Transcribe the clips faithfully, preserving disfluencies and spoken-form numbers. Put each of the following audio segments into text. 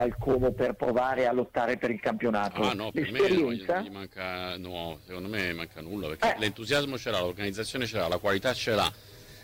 al Como per provare a lottare per il campionato. Ah no, per me non gli, non gli manca, no, secondo me manca nulla, perché eh. l'entusiasmo ce l'ha, l'organizzazione ce l'ha, la qualità ce l'ha,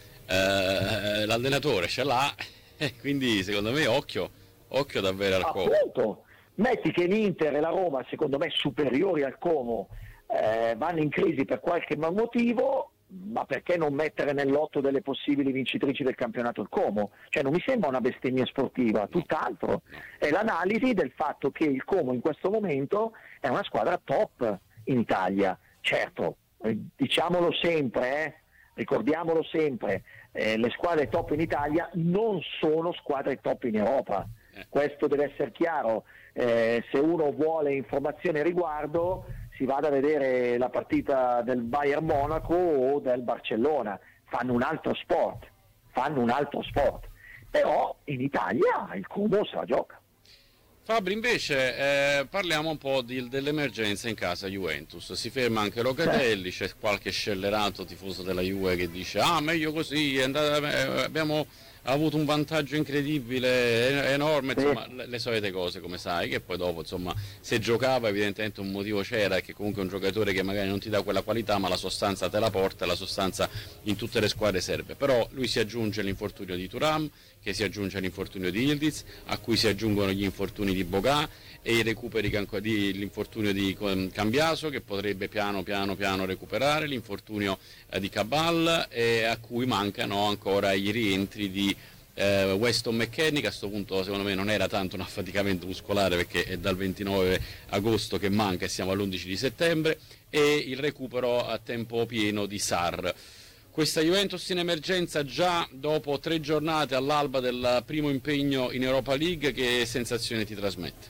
eh, l'allenatore ce l'ha, e quindi secondo me occhio, occhio davvero al Como. Appunto, metti che l'Inter e la Roma, secondo me superiori al Como, eh, vanno in crisi per qualche motivo, ma perché non mettere nel lotto delle possibili vincitrici del campionato il Como? Cioè non mi sembra una bestemmia sportiva, tutt'altro. È l'analisi del fatto che il Como in questo momento è una squadra top in Italia. Certo, eh, diciamolo sempre, eh, ricordiamolo sempre, eh, le squadre top in Italia non sono squadre top in Europa. Questo deve essere chiaro. Eh, se uno vuole informazioni a riguardo, si vada a vedere la partita del Bayern Monaco o del Barcellona, fanno un altro sport, fanno un altro sport, però in Italia il Como se la gioca. Fabri, invece eh, parliamo un po' di, dell'emergenza in casa Juventus. Si ferma anche Locatelli, c'è qualche scellerato tifoso della Juve che dice ah meglio così, è andata, abbiamo ha avuto un vantaggio incredibile, enorme, insomma, le, le solite cose come sai, che poi dopo insomma se giocava evidentemente un motivo c'era, che comunque è un giocatore che magari non ti dà quella qualità ma la sostanza te la porta, la sostanza in tutte le squadre serve. Però lui si aggiunge l'infortunio di Thuram, che si aggiunge all'infortunio di Yildiz, a cui si aggiungono gli infortuni di Boga e i recuperi di l'infortunio di Cambiaso, che potrebbe piano piano piano recuperare, l'infortunio eh, di Cabal, e a cui mancano ancora i rientri di eh, Weston McKennie, che a questo punto secondo me non era tanto un affaticamento muscolare perché è dal ventinove agosto che manca e siamo all'undici di settembre, e il recupero a tempo pieno di Sarr. Questa Juventus in emergenza già dopo tre giornate all'alba del primo impegno in Europa League, che sensazione ti trasmette?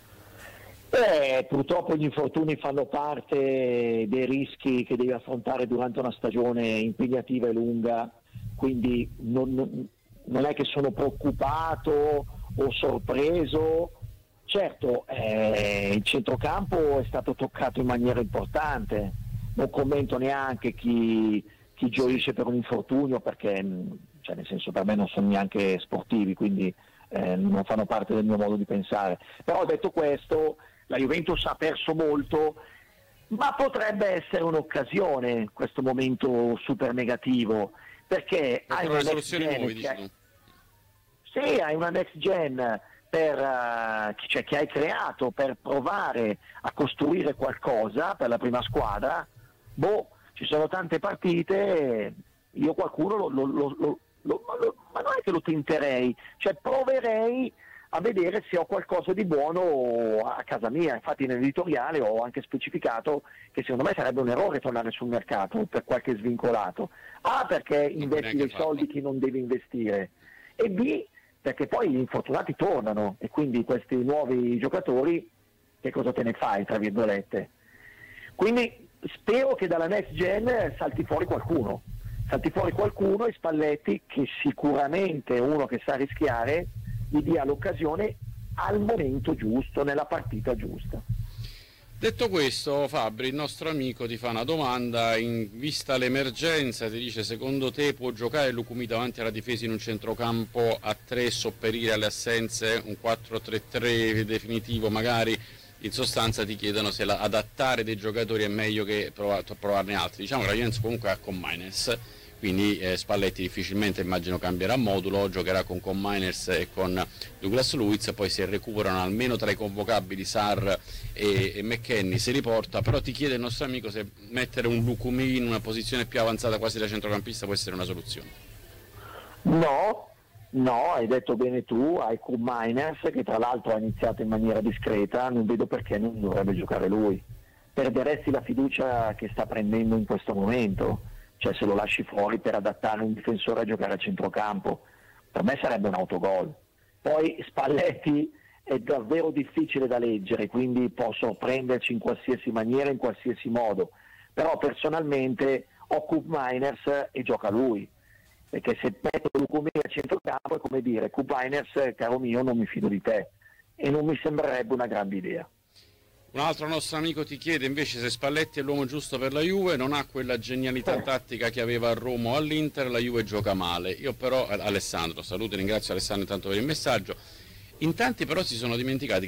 Eh, purtroppo gli infortuni fanno parte dei rischi che devi affrontare durante una stagione impegnativa e lunga, quindi non, non è che sono preoccupato o sorpreso. Certo, eh, il centrocampo è stato toccato in maniera importante, non commento neanche chi, chi gioisce per un infortunio, perché cioè, nel senso, per me non sono neanche sportivi, quindi eh, non fanno parte del mio modo di pensare. Però detto questo, la Juventus ha perso molto, ma potrebbe essere un'occasione questo momento super negativo, perché hai una, next gen nuovi, che hai... sì, hai una next gen per, uh, cioè, che hai creato per provare a costruire qualcosa per la prima squadra. Boh, ci sono tante partite, io qualcuno lo, lo, lo, lo, lo, lo ma non è che lo tenterei, cioè proverei a vedere se ho qualcosa di buono a casa mia. Infatti nell'editoriale ho anche specificato che secondo me sarebbe un errore tornare sul mercato per qualche svincolato. A, perché investi dei soldi che non devi investire, e B, perché poi gli infortunati tornano e quindi questi nuovi giocatori che cosa te ne fai, tra virgolette. Quindi spero che dalla next gen salti fuori qualcuno, salti fuori qualcuno e Spalletti, che sicuramente è uno che sa rischiare, gli dia l'occasione al momento giusto, nella partita giusta. Detto questo, Fabri, il nostro amico ti fa una domanda: in vista l'emergenza, ti dice, secondo te può giocare Lucumi davanti alla difesa in un centrocampo a tre, sopperire alle assenze, un quattro tre tre definitivo magari? In sostanza ti chiedono se la, adattare dei giocatori è meglio che provar, provarne altri. Diciamo che la Juventus comunque ha Cominers, quindi eh, Spalletti difficilmente immagino cambierà modulo, giocherà con Cominers e con Douglas Luiz, poi se recuperano almeno tra i convocabili Sarr e, e McKennie si riporta. Però ti chiede il nostro amico se mettere un Lucumi in una posizione più avanzata quasi da centrocampista può essere una soluzione. No, no, hai detto bene tu, hai Cominers che tra l'altro ha iniziato in maniera discreta, non vedo perché non dovrebbe giocare lui. Perderesti la fiducia che sta prendendo in questo momento. Cioè se lo lasci fuori per adattare un difensore a giocare a centrocampo, per me sarebbe un autogol. Poi Spalletti è davvero difficile da leggere, quindi può sorprenderci in qualsiasi maniera, in qualsiasi modo, però personalmente ho Koopmeiners e gioca lui, perché se metto Lucumi a centrocampo è come dire Koopmeiners, caro mio, non mi fido di te, e non mi sembrerebbe una grande idea. Un altro nostro amico ti chiede invece se Spalletti è l'uomo giusto per la Juve, non ha quella genialità oh. tattica che aveva a Roma o all'Inter, la Juve gioca male. Io però, Alessandro, saluto e ringrazio Alessandro intanto per il messaggio, In tanti però si sono dimenticati